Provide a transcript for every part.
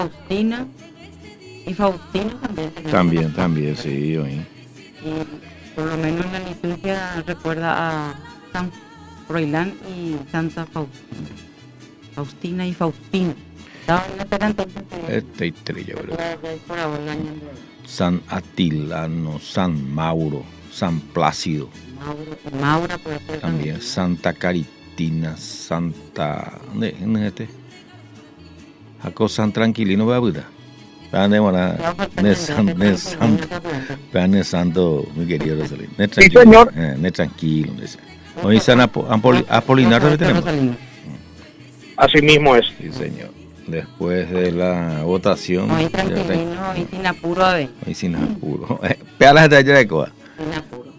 Faustina y Faustino también. También, sí, oí. Y por lo menos la liturgia recuerda a San Froilán y Santa Faustina. Faustina y Faustino. Estaban en la entonces. Este y tres, yo creo. Por ahora, San Atilano, San Mauro, San Plácido. Maura por ejemplo. También Santa Caritina, Santa... ¿Dónde es este? Jaco San Tranquilino, ¿verdad? Pane santo, mi querido Rosalín. Sí, señor. Tranquilo. Hoy San Apolinar también tenemos. Así mismo es. Sí, señor. Después de la votación. Hoy tranquilino, hoy sin apuro, a ver. Hoy sin apuro. Pealas de allá de Coa. Sin apuro.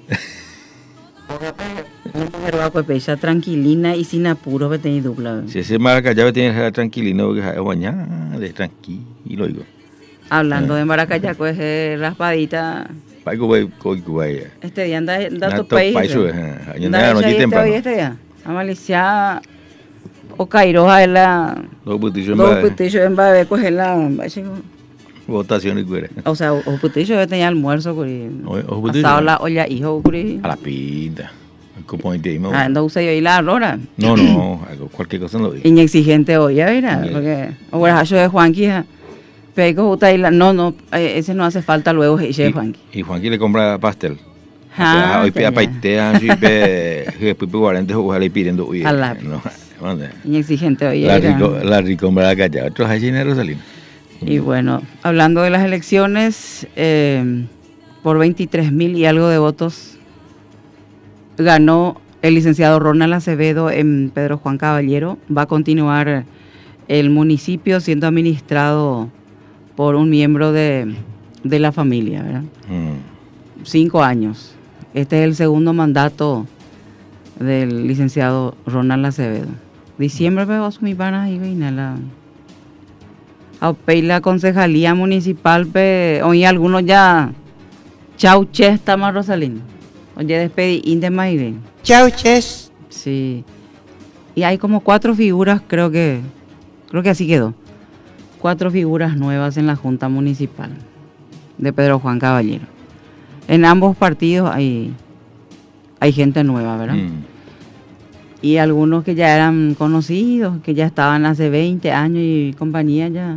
Pues tranquilina y sin apuro que tenéis dupla. Si ese Maracayá tiene que ser tranquilino, que es bañada, de tranquilo, digo. Hablando de Maracayá, pues raspadita. Este día anda dando país. Este día. A Malicia o Cairoja es la. Dos putillos en Babe, pues es la. Votación y cuera. O sea, o putillos tenía almuerzo, curi. Pasado la olla, hijo, curi. A la pinta. No usé yo ahí la arrora. No, cualquier cosa no lo digo. Inexigente hoy, ya verá. Porque. Ahora, yo de Juanqui. Pero no, ese no hace falta luego de Juanqui. Y Juanqui le compra pastel. Hoy pega paitea, y después 40 ojalá y pidiendo huye. Inexigente hoy. La ricombra acá ya, otros allí en Rosalina. Y bueno, hablando de las elecciones, por 23,000 y algo de votos, ganó el licenciado Ronald Acevedo en Pedro Juan Caballero. Va a continuar el municipio siendo administrado por un miembro de la familia, ¿verdad? 5 años. Este es el segundo mandato del licenciado Ronald Acevedo. Diciembre veo a su mi pana y la la concejalía municipal, hoy algunos ya chau ches está más Rosalino. Oye, despedí Inde Maire. Chau ches. Sí. Y hay como 4 figuras, creo que así quedó. 4 figuras nuevas en la Junta Municipal de Pedro Juan Caballero. En ambos partidos hay gente nueva, ¿verdad? Y algunos que ya eran conocidos, que ya estaban hace 20 años y compañía ya.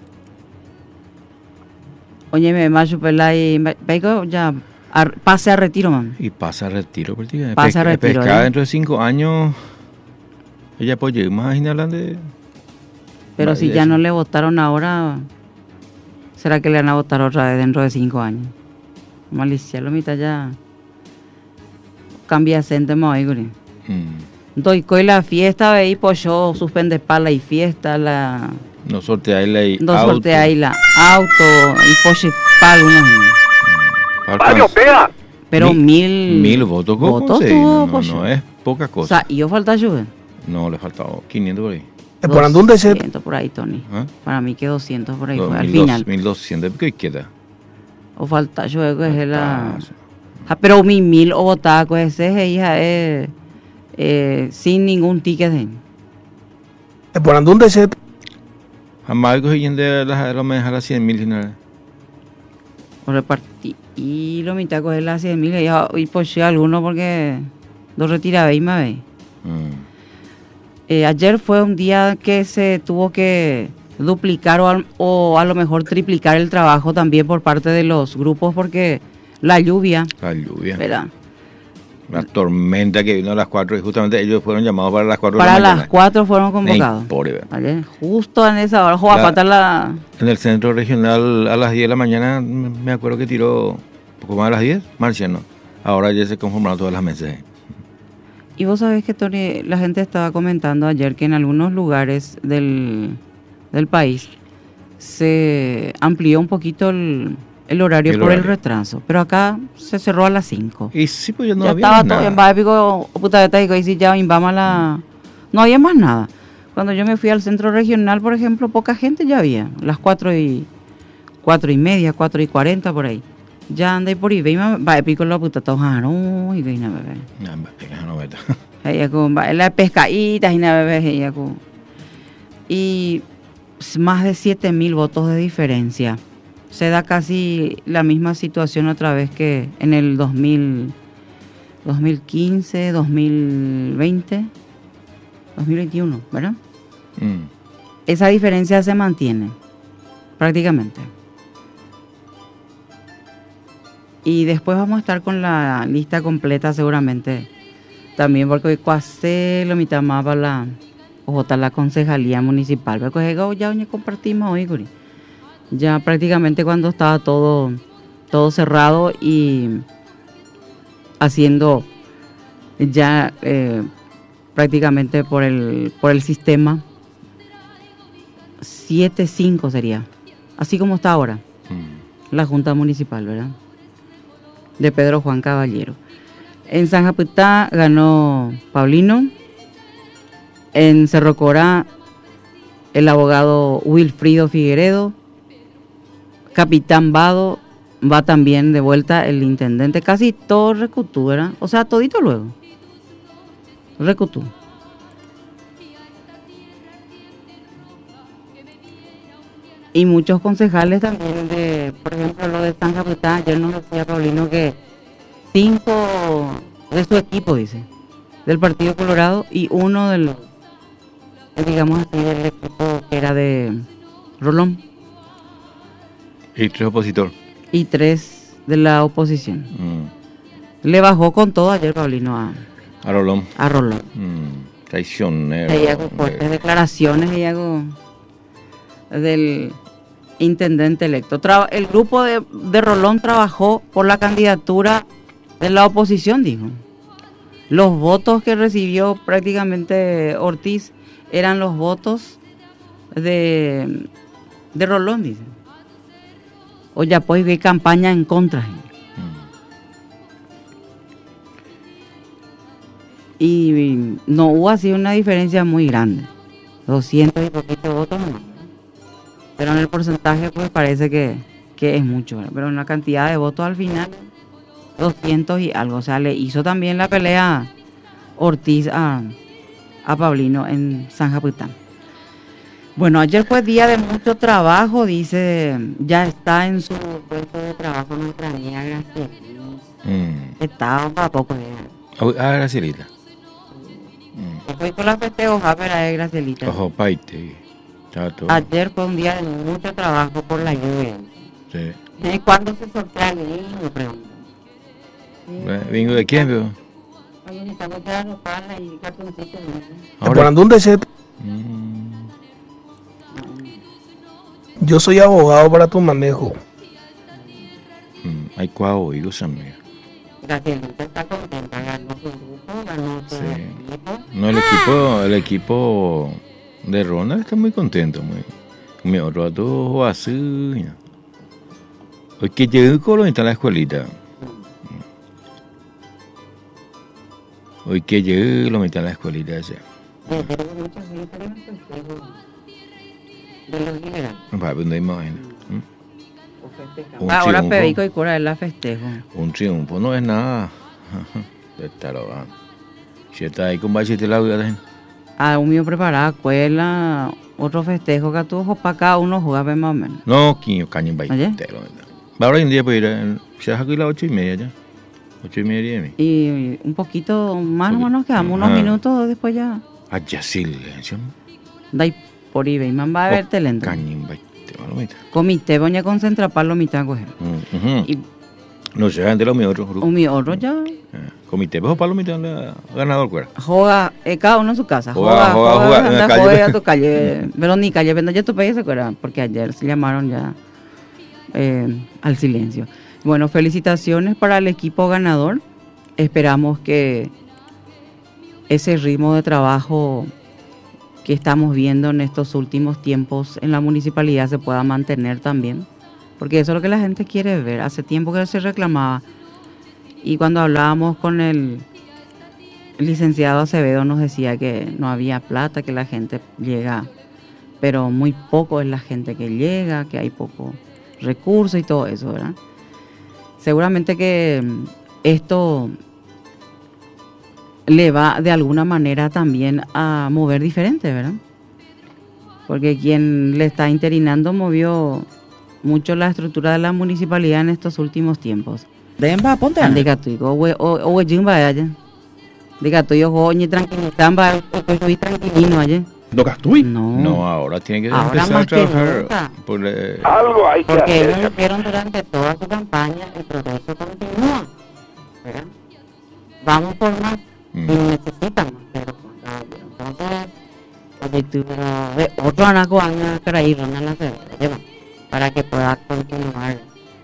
Oye, me macho pela y ya pase a retiro, man. Y pasa a retiro, prácticamente. Pasa a retiro. Pescada dentro de 5 años. Ella puede llegar más a hablar de. Pero si ya no le votaron ahora, ¿será que le van a votar otra vez dentro de 5 años? Malicia, lo mitad ya cambia acento más hoy, doy coi la fiesta, veí pues yo suspende pala y fiesta la. No sorteáis la auto. No sorteáis la auto y poche pal ¡Mario, pega! Pero 1,000 votos no es poca cosa. O sea, ¿y yo falta ayuda? No, le faltaba 500 por ahí. ¿Por dónde se? 200 por ahí, Tony. Para mí que 200 por ahí fue 2, al final. 1,200, ¿qué queda? O falta ayuda, que es la. Pero 1,000 o votar, pues ese hija es sin ningún ticket. ¿Por dónde se? Jamás cogiendo lo me dejar a 100,000 sin nada. O repartí. Y lo mitad coger las 100,000 y pues alguno porque lo retiraba y me ve. Ayer fue un día que se tuvo que duplicar o a lo mejor triplicar el trabajo también por parte de los grupos porque la lluvia. ¿Verdad? La tormenta que vino a las 4 y justamente ellos fueron llamados para las 4 para de la mañana. Las 4 fueron convocados. ¿Vale? Justo en esa hora, en el centro regional a las 10 de la mañana, me acuerdo que tiró poco más a las 10, marciano. Ahora ya se conformaron todas las mesas. Y vos sabés que, Tony, la gente estaba comentando ayer que en algunos lugares del país se amplió un poquito el horario por el retraso, pero acá se cerró a las 5. Y sí, pues no ya había estaba nada. Todo en Bábico, y si ya invama no había más nada. Cuando yo me fui al centro regional, por ejemplo, poca gente ya había, las 4:30, 4:40 por ahí. Ya anda por ahí, va pico la puta tojano y veina bebé. No vete. Ella con la pescaditas y nada bebé ella con. Y más de 7.000 votos de diferencia. Se da casi la misma situación otra vez que en el 2015, 2020, 2021, ¿verdad? Esa diferencia se mantiene prácticamente. Y después vamos a estar con la lista completa seguramente también, porque hoy cuase lo mitad más para votar la concejalía municipal. Porque ya compartimos hoy, Guri. Ya prácticamente cuando estaba todo cerrado y haciendo ya prácticamente por el sistema 7-5 sería, así como está ahora la Junta Municipal, ¿verdad? De Pedro Juan Caballero. En San Japutá ganó Paulino. En Cerro Corá, el abogado Wilfrido Figueredo. Capitán Vado, va también de vuelta el intendente. Casi todo recutú, ¿verdad? O sea, todito luego. Recutú. Y muchos concejales también de, por ejemplo, lo de San Japutá. Ayer nos decía Paulino que 5 de su equipo, dice, del Partido Colorado, y uno de los, digamos así, del equipo que era de Rolón. Y 3 opositor. Y 3 de la oposición. Le bajó con todo ayer Paulino a Rolón. A Rolón. Traicionero. Ella con fuertes declaraciones, ella con del intendente electo. El grupo de Rolón trabajó por la candidatura de la oposición, dijo. Los votos que recibió prácticamente Ortiz eran los votos de Rolón, dice. Oye, pues vi campaña en contra. Y no hubo así una diferencia muy grande. 200 y poquitos votos no. Pero en el porcentaje pues parece que es mucho, ¿verdad? Pero en la cantidad de votos al final 200 y algo. O sea, le hizo también la pelea Ortiz a Paulino en San Japután. Bueno, ayer fue día de mucho trabajo, dice, ya está en su puesto de trabajo nuestra amiga Gracielita. Estaba para poco de... Gracielita. Fui con la festejos a ver a Gracielita. Ojo, paite. Ayer fue un día de mucho trabajo por la lluvia. Sí. ¿Cuándo se sortea el niño? Pregunto. ¿Vengo de quién, veo? Oye, necesitamos ya roparla y cartoncito. Por dónde se... Yo soy abogado para tu manejo. Hay cuau oído también. Gracielita está contenta, ganó su grupo, ganó su equipo. No, el equipo de Ronald está muy contento. Mi otro rato así. Hoy que llegué el colo está en la escuelita. Hoy que llegué lo metí en la escuelita esa. De los ilegales. ¿Dónde imagina? Ahora Pebico y Cura es la festejo. Un triunfo no es nada. De estar ahogando. Si está ahí con bachete la vida. Un mío preparada escuela, otro festejo que tuvo para cada uno jugaba más o menos. No, caño en bachete. Ahora en día puede ir, se deja aquí las 8:30 ya. 8:30. Y un poquito más o menos quedamos, unos minutos después ya. Allá silencio. Dai por ahí, man va a ver telento. Caño en bachete. Comité, voy a concentrar para los mitad coger. Y no se dejan de los mi otro grupo. Mi otro ya. Comité, pero para los mitad ganador cuera. Juega, cada uno en su casa. Juega a tu calle. Verónica, ya vendo ya tu país, porque ayer se llamaron ya al silencio. Bueno, felicitaciones para el equipo ganador. Esperamos que ese ritmo de trabajo que estamos viendo en estos últimos tiempos en la municipalidad se pueda mantener también, porque eso es lo que la gente quiere ver. Hace tiempo que se reclamaba, y cuando hablábamos con el licenciado Acevedo nos decía que no había plata, que la gente llega, pero muy poco es la gente que llega, que hay poco recursos y todo eso, ¿verdad? Seguramente que esto le va de alguna manera también a mover diferente, ¿verdad? porque quien le está interinando movió mucho la estructura de la municipalidad en estos últimos tiempos. Demba, ponte a Diga tú, o jimba allá. Diga tú, yo oye tranquilitamba, estoy tranquilino allá. ¿No gastui? No, ahora tiene que Ahora empezar a más que trabajar. nunca. Algo hay que Porque ellos hacer. dijeron durante toda su campaña, el progreso continúa, ¿verdad? Vamos por más y necesitan más, pero entonces, oye, tú, otro anaco van a creer, van a nacer, para que pueda continuar,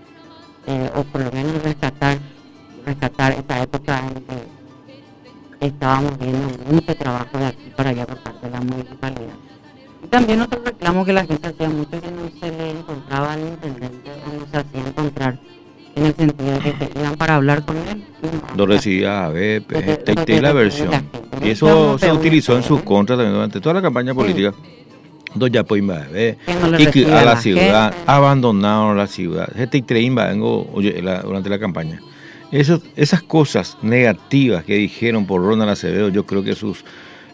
o por lo menos rescatar esta época en que estábamos viendo mucho trabajo de aquí para allá por parte de la municipalidad. Y también otro reclamo que la gente hacía mucho, que no se le encontraba al intendente o no se hacía encontrar, en el sentido de que se iban para hablar con él. Lo recibía a ver, Lo la que versión. la gente. Y eso se utilizó en su contra también durante toda la campaña política. Doña Poimba, Que no le y que recibe a a la la ciudad, gente. abandonaron la ciudad. Durante la campaña. Esas cosas negativas que dijeron por Ronald Acevedo, yo creo que sus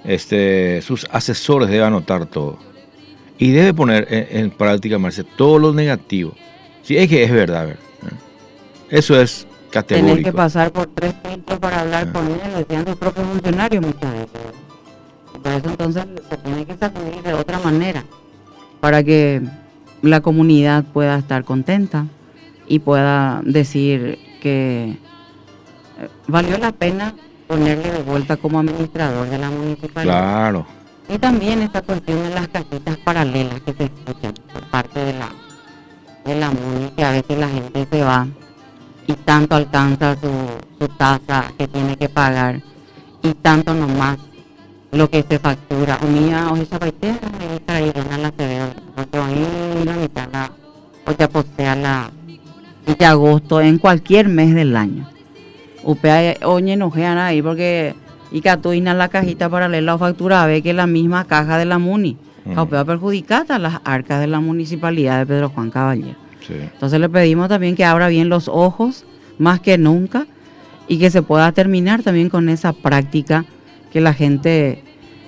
asesores deben anotar todo. Y debe poner en práctica, Marce, todo lo negativo. Si es que es verdad, ¿verdad? Eso es categórico. Tenés que pasar por 3 filtros para hablar con él, decían sus propios funcionarios muchas veces. Por eso entonces se tiene que sacudir de otra manera, para que la comunidad pueda estar contenta y pueda decir que valió la pena ponerle de vuelta como administrador de la municipalidad. Claro. Y también esta cuestión de las cajitas paralelas que se escuchan por parte de la MUNI, que a veces la gente se va y tanto alcanza su tasa que tiene que pagar y tanto nomás lo que se factura. Unía o esa paitera y trajeron a la Acevedo, porque hoy la mitad o ya postea la de agosto en cualquier mes del año. Upea oye enojean ahí porque y catuina la cajita paralela o factura ve que la misma caja de la MUNI upea perjudicada a las arcas de la municipalidad de Pedro Juan Caballero. Sí. Entonces le pedimos también que abra bien los ojos más que nunca y que se pueda terminar también con esa práctica que la gente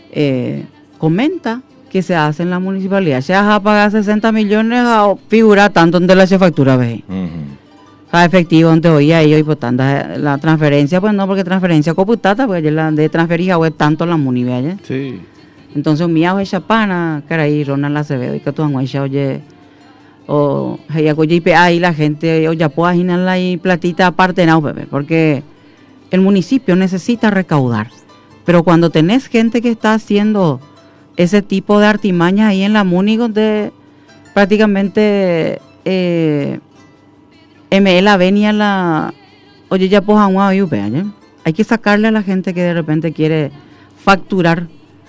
comenta que se hace en la municipalidad. Se va a pagar 60 millones a figurar tanto donde la factura ve. A efectivo donde oía ellos y por tanta la transferencia, pues no, porque transferencia computata, pues la de transferir a tanto la muni ve. Sí. Entonces mía o chapana, caray, Ronald Acevedo y que tú oye o ahí la gente o ya puede imaginar y platita aparte no, bebé, porque el municipio necesita recaudar, pero cuando tenés gente que está haciendo ese tipo de artimañas ahí en la MUNI donde prácticamente la venia la oye ya pues hay que sacarle a la gente que de repente quiere facturar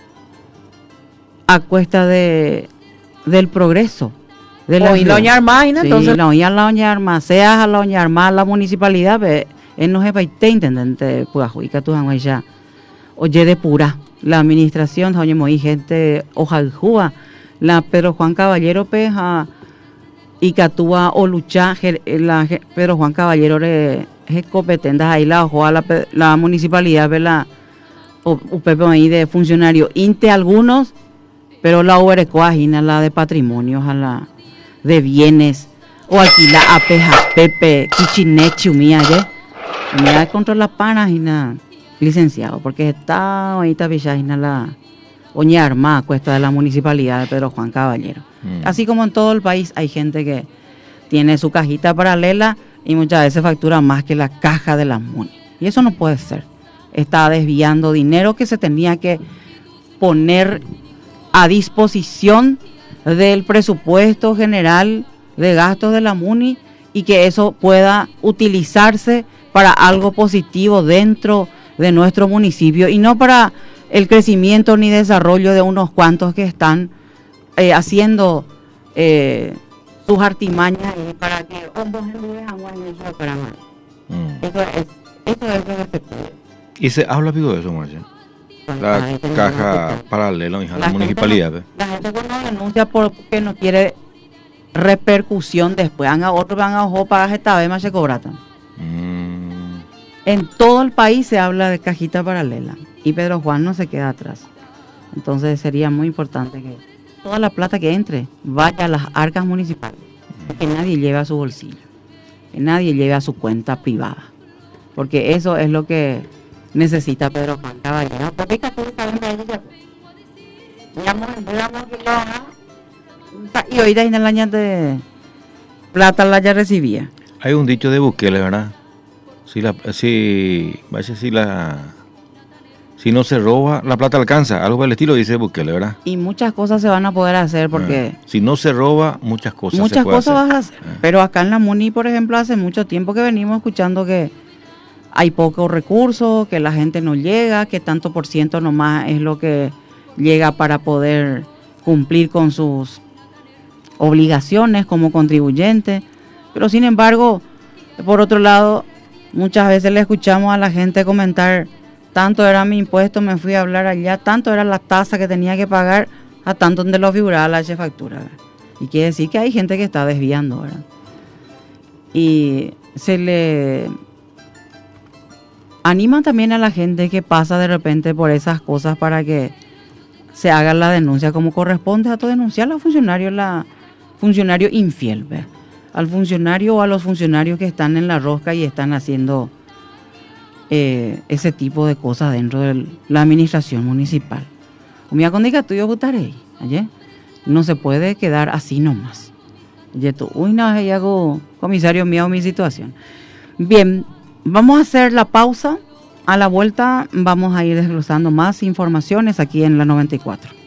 a cuesta del progreso de la Hoy la doña Armaina, sí, entonces. la doña Arma, seas a la doña Arma, la municipalidad, él no es paite intendente, pues ajuica tu ya oye de pura, la administración, oye, muy gente, ojalá, la Pedro Juan Caballero, peja, y catúa o lucha, la Pedro Juan Caballero, es competente, ahí la ojo a la municipalidad, ¿verdad? O Pepe ahí de funcionario, inte algunos, pero la Uberecoagina, la de patrimonios, a la de bienes, o aquí la apeja Pepe, Kichinechi, mía contra la página, licenciado, porque está ahorita Villagina la Oña Armada, cuesta de la municipalidad de Pedro Juan Caballero. Así como en todo el país hay gente que tiene su cajita paralela y muchas veces factura más que la caja de la MUNI. Y eso no puede ser. Está desviando dinero que se tenía que poner a disposición del presupuesto general de gastos de la MUNI y que eso pueda utilizarse para algo positivo dentro de nuestro municipio y no para el crecimiento ni desarrollo de unos cuantos que están haciendo sus artimañas y para que eso es lo que se puede. Y se habla pico de eso, Marcia. La caja paralela en la municipalidad. La gente cuando denuncia porque no quiere repercusión después, van a ojo para esta vez más se cobratan. En todo el país se habla de cajita paralela y Pedro Juan no se queda atrás. Entonces sería muy importante toda la plata que entre vaya a las arcas municipales, que nadie lleve a su bolsillo, que nadie lleve a su cuenta privada, porque eso es lo que necesita Pedro Juan Caballero. Y hoy en el año de plata la ya recibía. Hay un dicho de Bukele, ¿verdad? Si no se roba, la plata alcanza. Algo por el estilo dice Bukele, ¿verdad? Y muchas cosas se van a poder hacer porque... Si no se roba, muchas cosas se pueden vas a hacer. Ah. Pero acá en la MUNI, por ejemplo, hace mucho tiempo que venimos escuchando que hay pocos recursos, que la gente no llega, que tanto por ciento nomás es lo que llega para poder cumplir con sus obligaciones como contribuyente. Pero sin embargo, por otro lado, muchas veces le escuchamos a la gente comentar: tanto era mi impuesto, me fui a hablar allá, tanto era la tasa que tenía que pagar, a tanto donde lo figuraba la chefactura, ¿verdad? Y quiere decir que hay gente que está desviando, ¿verdad? Y se le anima también a la gente que pasa de repente por esas cosas para que se haga la denuncia como corresponde a todo denunciar a funcionario infiel, ¿verdad? Al funcionario o a los funcionarios que están en la rosca y están haciendo ese tipo de cosas dentro de la administración municipal. Como ya con diga tuyo votaré, no se puede quedar así nomás. Uy, no, ya hago comisario mío mi situación. Bien, vamos a hacer la pausa. A la vuelta vamos a ir desglosando más informaciones aquí en la 94.